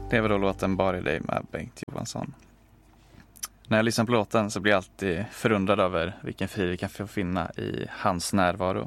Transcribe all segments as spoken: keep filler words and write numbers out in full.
Det var då låten Bara i dig med Bengt Johansson. När jag lyssnar på låten så blir jag alltid förundrad över vilken frid vi kan få finna i hans närvaro.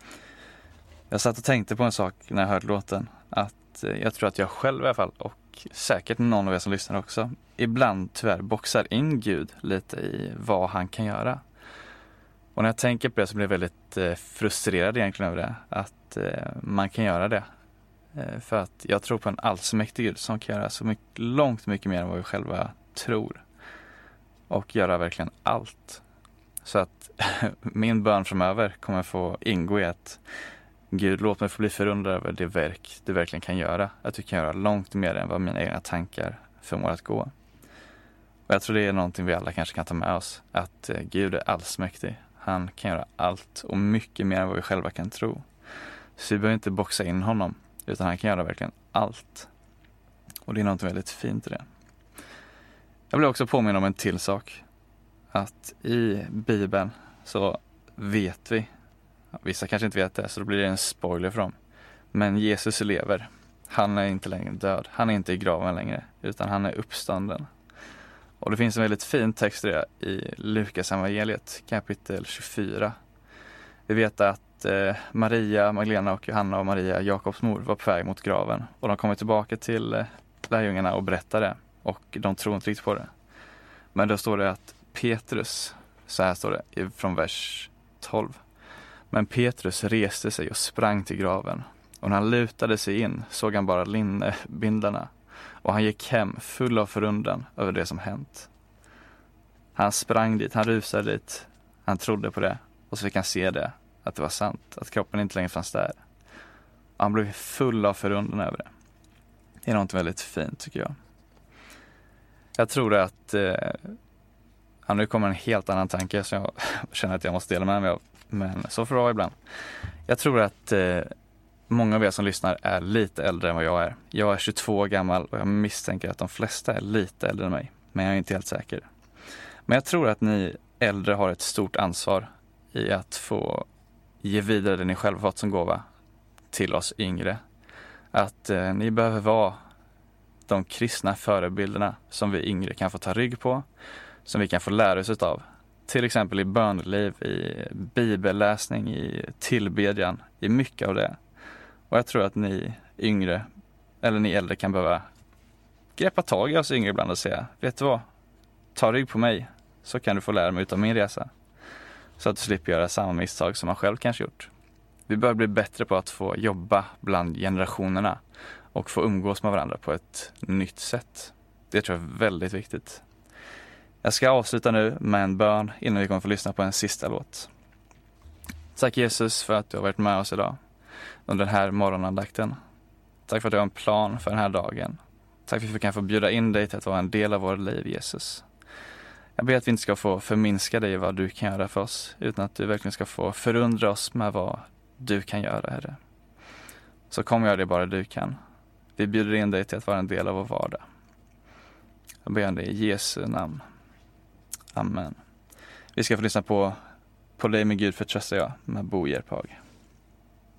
Jag satt och tänkte på en sak när jag hörde låten. Att jag tror att jag själv i alla fall, och säkert någon av er som lyssnar också, ibland tyvärr boxar in Gud lite i vad han kan göra. Och när jag tänker på det så blir jag väldigt eh, frustrerad egentligen över det. Att eh, man kan göra det. Eh, för att jag tror på en allsmäktig Gud som kan göra så mycket, långt mycket mer än vad vi själva tror. Och göra verkligen allt. Så att min bön framöver kommer få ingå i att Gud, låt mig få bli förundrad över det verk du verkligen kan göra. Att du kan göra långt mer än vad mina egna tankar förmår att gå. Och jag tror det är någonting vi alla kanske kan ta med oss. Att eh, Gud är allsmäktig. Han kan göra allt och mycket mer än vad vi själva kan tro. Så vi behöver inte boxa in honom, utan han kan göra verkligen allt. Och det är något väldigt fint i det. Jag vill också påminna om en till sak. Att i Bibeln så vet vi, vissa kanske inte vet det, så då blir det en spoiler för dem. Men Jesus lever. Han är inte längre död. Han är inte i graven längre, utan han är uppstånden. Och det finns en väldigt fin text där i Lukas evangeliet kapitel tjugofyra. Vi vet att eh, Maria, Magdalena och Johanna och Maria, Jakobs mor, var på väg mot graven. Och de kommer tillbaka till eh, lärjungarna och berättar det. Och de tror inte riktigt på det. Men då står det att Petrus, så här står det från vers tolv. Men Petrus reste sig och sprang till graven. Och när han lutade sig in såg han bara linnebindlarna. Och han gick hem full av förundran över det som hänt. Han sprang dit, han rusade dit. Han trodde på det. Och så fick han se det, att det var sant. Att kroppen inte längre fanns där. Och han blev full av förundran över det. Det är något väldigt fint tycker jag. Jag tror att... Eh, ja, nu kommer en helt annan tanke som jag känner att jag måste dela med mig av. Men så får det vara ibland. Jag tror att... Eh, Många av er som lyssnar är lite äldre än vad jag är. Jag är tjugotvå år gammal och jag misstänker att de flesta är lite äldre än mig. Men jag är inte helt säker. Men jag tror att ni äldre har ett stort ansvar i att få ge vidare det ni själva fått som gåva till oss yngre. Att eh, ni behöver vara de kristna förebilderna som vi yngre kan få ta rygg på. Som vi kan få lära oss av. Till exempel i böneliv, i bibelläsning, i tillbedjan, i mycket av det. Och jag tror att ni yngre, eller ni äldre kan behöva greppa tag i oss yngre ibland och säga, vet du vad, ta rygg på mig så kan du få lära mig utav min resa. Så att du slipper göra samma misstag som man själv kanske gjort. Vi bör bli bättre på att få jobba bland generationerna och få umgås med varandra på ett nytt sätt. Det tror jag är väldigt viktigt. Jag ska avsluta nu med en bön innan vi kommer få lyssna på en sista låt. Tack Jesus för att du har varit med oss idag. Under den här morgonandakten. Tack för att du har en plan för den här dagen. Tack för att vi kan få bjuda in dig till att vara en del av vårt liv, Jesus. Jag ber att vi inte ska få förminska dig vad du kan göra för oss, utan att du verkligen ska få förundra oss med vad du kan göra, Herre. Så kom göra det bara du kan. Vi bjuder in dig till att vara en del av vår vardag. Jag ber om det i Jesu namn. Amen. Vi ska få lyssna på På dig med Gud förtröstar jag med Bo Järpag.